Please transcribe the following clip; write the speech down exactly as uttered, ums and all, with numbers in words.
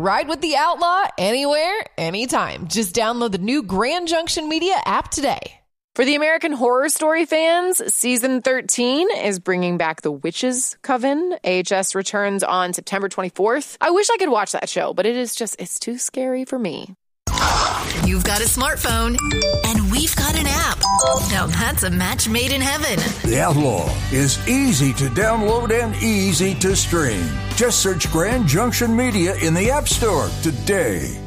Ride with the Outlaw anywhere, anytime. Just download the new Grand Junction Media app today. For the American Horror Story fans, season thirteen is bringing back The Witches Coven. A H S returns on September twenty-fourth. I wish I could watch that show, but it is just, it's too scary for me. You've got a smartphone, and we've got an app. Now that's a match made in heaven. The Outlaw is easy to download and easy to stream. Just search Grand Junction Media in the App Store today.